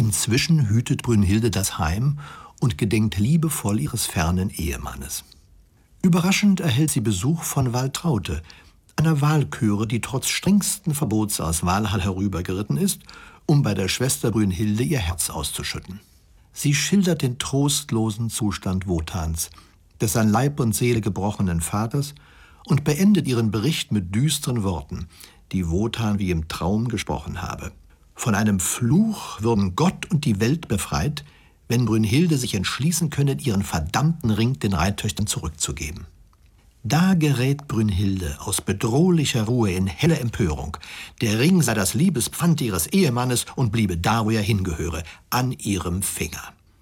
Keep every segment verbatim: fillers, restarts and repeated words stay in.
Inzwischen hütet Brünnhilde das Heim und gedenkt liebevoll ihres fernen Ehemannes. Überraschend erhält sie Besuch von Waltraute, einer Walküre, die trotz strengsten Verbots aus Walhall herübergeritten ist, um bei der Schwester Brünnhilde ihr Herz auszuschütten. Sie schildert den trostlosen Zustand Wotans, des an Leib und Seele gebrochenen Vaters, und beendet ihren Bericht mit düsteren Worten, die Wotan wie im Traum gesprochen habe. Von einem Fluch würden Gott und die Welt befreit, wenn Brünnhilde sich entschließen könne, ihren verdammten Ring den Reittöchtern zurückzugeben. Da gerät Brünnhilde aus bedrohlicher Ruhe in helle Empörung. Der Ring sei das Liebespfand ihres Ehemannes und bliebe da, wo er hingehöre, an ihrem Finger.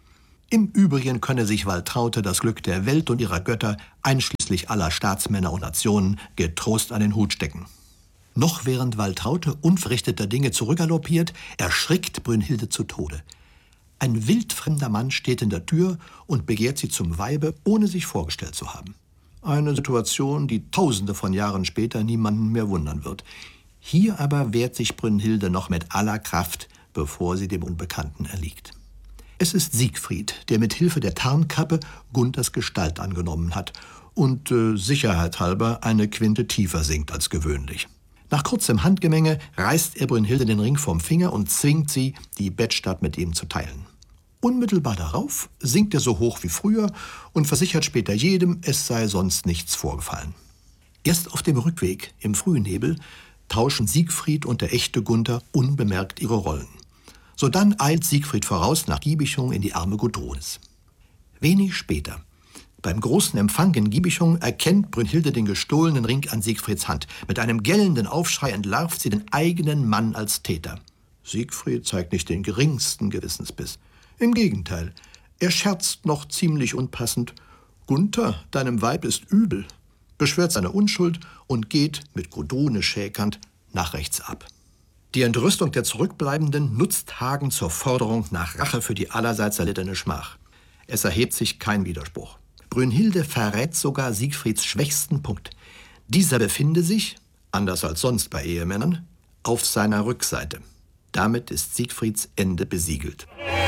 Im Übrigen könne sich Waltraute das Glück der Welt und ihrer Götter, einschließlich aller Staatsmänner und Nationen, getrost an den Hut stecken. Noch während Waltraute unverrichteter Dinge zurückgaloppiert, erschrickt Brünnhilde zu Tode. Ein wildfremder Mann steht in der Tür und begehrt sie zum Weibe, ohne sich vorgestellt zu haben. Eine Situation, die tausende von Jahren später niemanden mehr wundern wird. Hier aber wehrt sich Brünnhilde noch mit aller Kraft, bevor sie dem Unbekannten erliegt. Es ist Siegfried, der mit Hilfe der Tarnkappe Gunthers Gestalt angenommen hat und äh, sicherheitshalber eine Quinte tiefer sinkt als gewöhnlich. Nach kurzem Handgemenge reißt er Brünnhilde den Ring vom Finger und zwingt sie, die Bettstatt mit ihm zu teilen. Unmittelbar darauf sinkt er so hoch wie früher und versichert später jedem, es sei sonst nichts vorgefallen. Erst auf dem Rückweg, im Frühnebel, tauschen Siegfried und der echte Gunther unbemerkt ihre Rollen. Sodann eilt Siegfried voraus nach Giebichung in die Arme Gudrunes. Wenig später, beim großen Empfang in Giebichung, erkennt Brünnhilde den gestohlenen Ring an Siegfrieds Hand. Mit einem gellenden Aufschrei entlarvt sie den eigenen Mann als Täter. Siegfried zeigt nicht den geringsten Gewissensbiss. Im Gegenteil, er scherzt noch ziemlich unpassend: »Gunther, deinem Weib ist übel«, beschwört seine Unschuld und geht, mit Gudrune schäkernd, nach rechts ab. Die Entrüstung der Zurückbleibenden nutzt Hagen zur Forderung nach Rache für die allerseits erlittene Schmach. Es erhebt sich kein Widerspruch. Brünnhilde verrät sogar Siegfrieds schwächsten Punkt. Dieser befinde sich, anders als sonst bei Ehemännern, auf seiner Rückseite. Damit ist Siegfrieds Ende besiegelt.